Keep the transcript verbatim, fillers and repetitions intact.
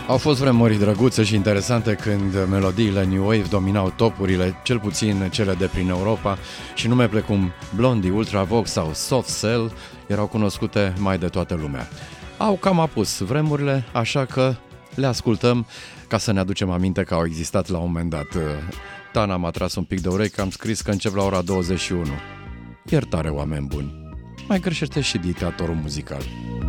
Au fost vremuri drăguțe și interesante când melodiile New Wave dominau topurile, cel puțin cele de prin Europa, și nume precum Blondie, Ultravox sau Soft Cell erau cunoscute mai de toată lumea. Au cam apus vremurile, așa că le ascultăm ca să ne aducem aminte că au existat la un moment dat. Tana m-a tras un pic de urechi că am scris că încep la ora douăzeci și unu. Iertare, oameni buni, mai greșește și dictatorul muzical.